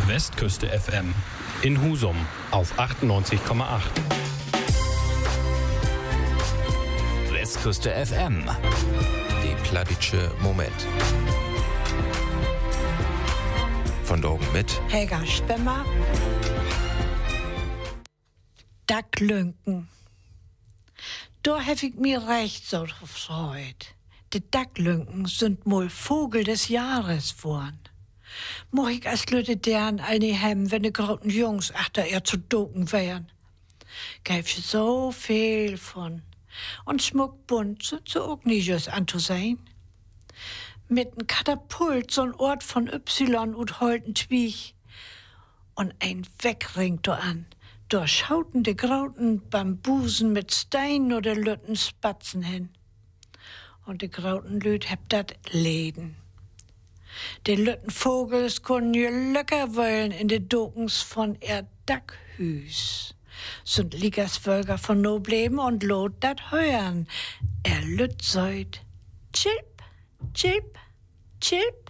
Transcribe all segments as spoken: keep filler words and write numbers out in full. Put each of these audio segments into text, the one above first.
Westküste F M in Husum auf achtundneunzig Komma acht. Westküste F M, die Pladitsche Moment. Von Dorgen mit Helga Spemmer. Dacklünken. Da hab ich mir recht so gefreut. Die Dacklünken sind mal Vogel des Jahres worden. Moch ich als Leute deren all nie hem, wenn die großen Jungs achter er zu doken wären. Gäb je so viel von. Und schmuckbunt sind sie auch nicht just anzusehen. Mit n Katapult so'n Ort von Y und holten Twiech. Und ein Wegringt do an. Da schauten de grauten Bambusen mit Steinen oder Lütten Spatzen hin. Und de grauten Lüt heb dat Läden. De Lütten Vogels können je löcker wollen in de Dokens von er Dackhüs. Sind Ligasvölker von no bleben und lot dat hören. Er lütt seut. Chip, chip, chip.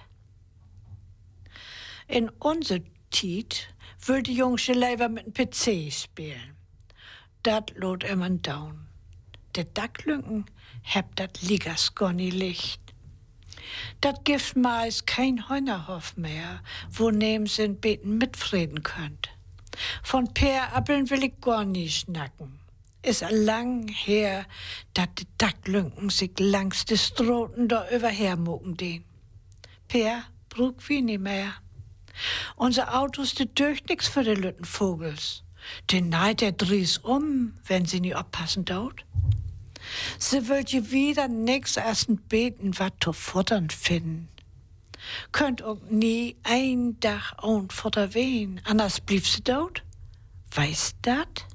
In unser Tiet will die Jungsche leider mit dem P C spielen. Dat lot immer down. De Dacklünken heb dat Ligasgonni Licht. Dat gibt meist kein Heunerhof mehr, wo neben sind beten mitfrieden könnt. Von Peerappeln will ich gar nicht schnacken. Is a lang her, dat de Dacklünken sich langs de Stroten da überhermucken den. Peer brug wie nie mehr. Unser Autos, de dürcht nix für de Lüttenvogels. Den neid der dries um, wenn sie nie oppassen daut. Sie wollt je wieder nix ersten beten, wat zu futtern finden. Könnt auch nie ein Dach ohn Futter wehen, anders blieb sie dort. Weißt dat?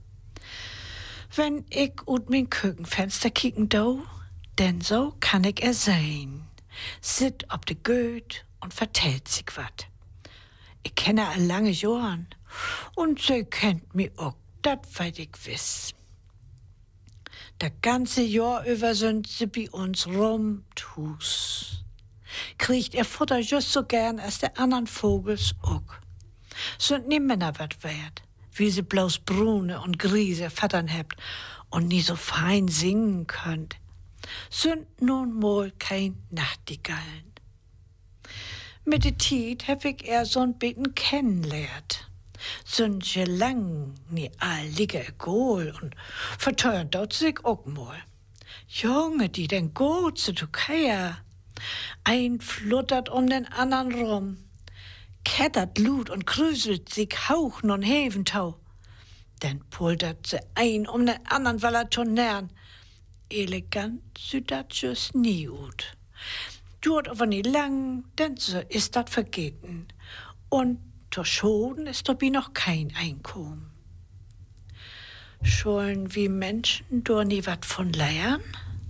Wenn ich ut mein Küchenfenster kicken do, denn so kann ich er sein. Sit ob de Goet und vertellt sich wat. Ich kenne a lange Johann und sie kennt mi auch, dat weit ich wiss. Das ganze Jahr über sind sie bei uns rumtus. Kriegt er Futter just so gern als der anderen Vogels auch. Sind nie Männer wat wert, wie sie bloß brune und griese Vattern hebt und nie so fein singen könnt. Sind nun mal kein Nachtigallen. Mit der Tiet hab ich er so'n Beten kennenlernt. Sind je lang nie all ligge Gohl und verteuern dort sich auch mal. Junge, die denn gut zu Türkei. Ein fluttert um den anderen rum, kettert Lut und krüselt sich hauchen und Heventau. Denn pultert sie ein um den anderen, weil er turnern. Elegant sieht dat just nie ut. Dauert aber nie lang, denn so ist dat vergeten. Und zur Schoden ist dabei noch kein Einkommen. Schollen wie Menschen do nie wat von lernen?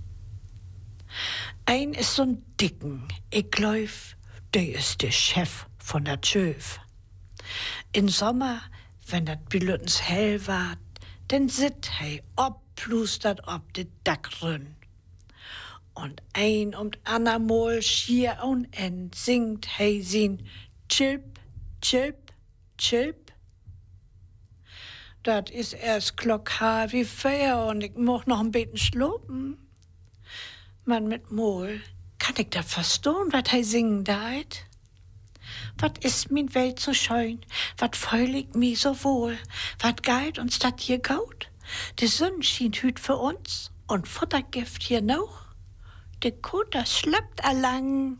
Ein ist so'n Dicken, ich glaub, der ist der Chef von der Tschöf. In Sommer, wenn dat Bilüttens hell ward, denn sit hei obplustert ob de Dackrünn. Und ein und anermol schier un end singt hei sin Chilp, Chilp, Chilp. Dat is erst Glock haar wie Feier und ich moch noch ein bisschen schlopen. Man mit Mol, kann ich da verstehen, wat hei singen deit? Wat ist min Welt so schön, wat feul ich mi so wohl, wat geit uns dat hier gaut? De Sonne schien hüt für uns und Futtergift hier noch. De Kutter schleppt allang.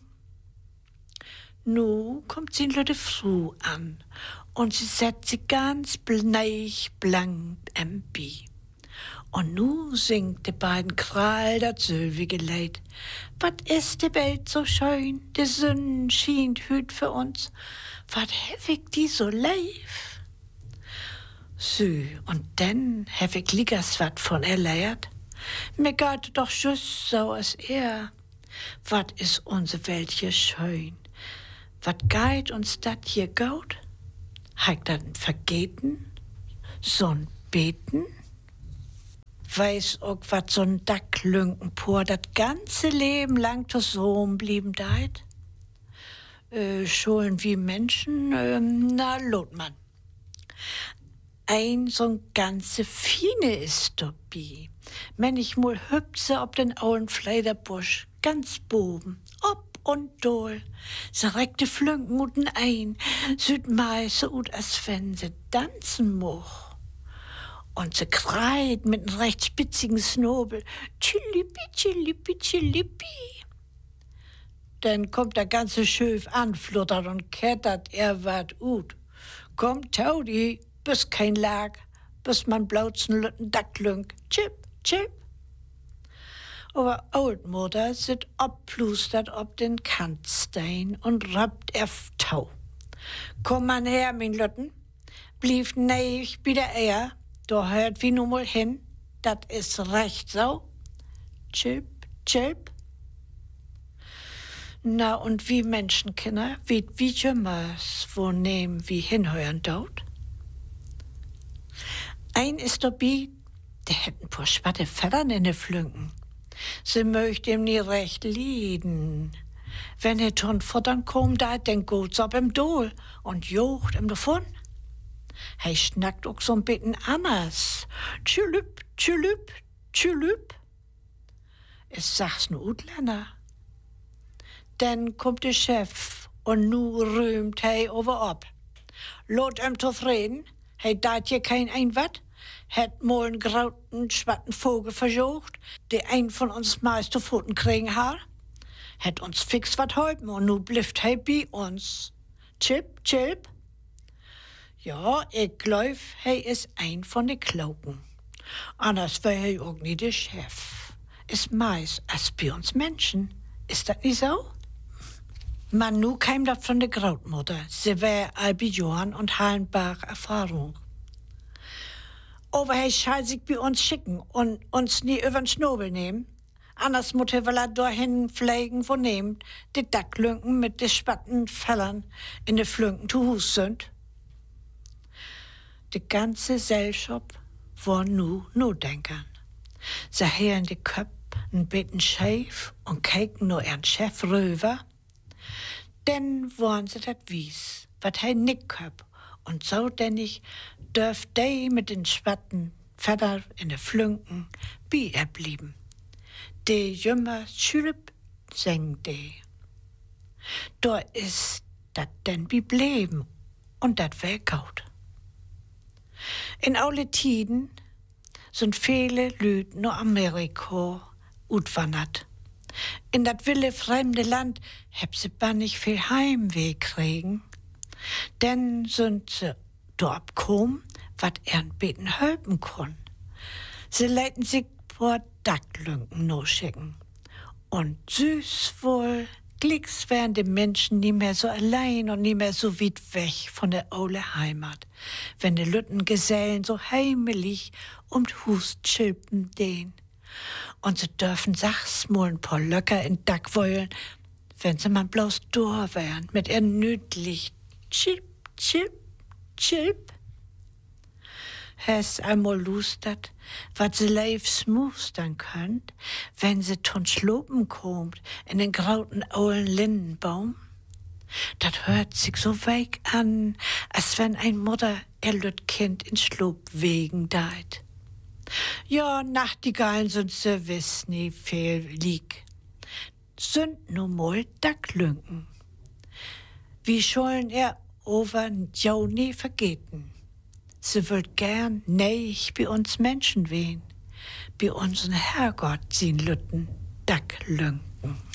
Nu kommt sie in Lütte Fru an und sie setzt sich ganz bleich blank em Bi. Und nu singt de beiden Kral dat sölvige Leid. Wat ist de Welt so schön, de Sonne schien hüt für uns, wat hef die so leif? Sü, und denn hef ich liegers wat von er leiert. Mir geht doch just so als er. Wat is unsere Welt hier schön? Wat geht uns dat hier gaut? Heik dat vergeten? So'n Beten? Weiß auch, wat so'n Dacklünken pur dat ganze Leben lang to so blieben deit? Äh, Schulen wie Menschen, äh, na, Lotmann. Ein so'n ganze Fine ist dabei. Wenn ich mal hüpse ob den ollen Fleiderbusch, ganz boben, ob und dol, so reckte Flünken uten ein, süd meise ut as wenn se tanzen moch. Und se kreit mit n recht spitzigen Snobel, tschilippi, tschilippi, tschilippi. Dann kommt der ganze Schöf anfluttert und kettert er wat ut. Kommt, Taudi, bis kein Lag, bis man blauzen Lütten Dacklünk, chip, chip. Aber Oldmutter sit obplustert ob den Kantstein und rappt erf Tau. Komm man her, min Lütten, blieb neich bi der Eier, da hört wie nu mal hin, dat is recht so. Chip, chip. Na, und wie Menschenkinder, wie wie jemals, wo nehmen wie hinhören dort? Ein ist dabei, der hätten paar schwatte Federn in de Flünken. Sie möcht ihm nie recht lieden. Wenn er ton futtern kommt, da den gots ob im Dol und jocht ihm davon. Hei schnackt auch so'n bitten anders. Tschülüp, tschülüp, tschülüp. Es sag's nu Utländer. Dann kommt der Chef und nu rühmt hei over ob. Lot ihm zufrieden, hei dat je kein ein wat, het mal n grauten schwatten Vogel versucht, der ein von uns meiste Pfoten kriegen hat, het uns fix wat holpen und nu blifft hei bi uns. Chip, chip. Ja, ich glaub, hei is ein von de Klauken. Anders wär hei auch nie der Chef. Is meist als bei uns Menschen. Ist dat nicht so? Man, nu kam dat von der Grautmutter. Sie wär Albion und Hallenbach Erfahrung. Aber er schall sich bei uns schicken und uns nie übern Schnobel nehmen. Anders mutter will er dahin pflegen, wo nehmt die Dacklünken mit de spatten Fellern in de Flünken zu Hus sind. Die ganze Gesellschaft war nu no denkern. Sie heren die Köp n bitten scheif und keken nur ihren Chef rüber. Denn wollen sie dat wies, wat hei nick köp. Und so denn ich dürft de mit den schwatten Fedder in de Flünken bi er blieben. De jümmer schülp seng de. Da is dat denn bi bleben und dat wär gaut. In alle Tiden sind viele Lüd nur Amerika utwandert. In dat wille fremde Land heb se ba nicht viel Heimweh kriegen. Denn sind se dort kom, wat ern beten helpen kon. Se leiten sich vor Dacklünken no schicken. Und süß wohl, glicks wären die Menschen nie mehr so allein und nie mehr so weit weg von der ole Heimat, wenn die Lütten Gesellen so heimelig um d Hus chilpen den. Und sie dürfen sachs mal ein paar Löcker in Dack wollen, wenn sie man bloß da wären, mit ihr nüdlich chilp, chilp, chilp. Hes einmal lustert, wat sie leifs mustern könnt, wenn sie ton Schlopen kommt in den grauten ollen Lindenbaum. Dat hört sich so weig an, als wenn ein Mutter ihr lüt Kind in Schlop wegen deit. Ja, Nachtigallen sind se wiss nie viel lieg. Sind nu mal Dacklünken. Wie schollen er over jau nie vergeten. Sie wollt gern neich bei uns Menschen wehen, bei unseren Herrgott sien Lütten Dacklünken.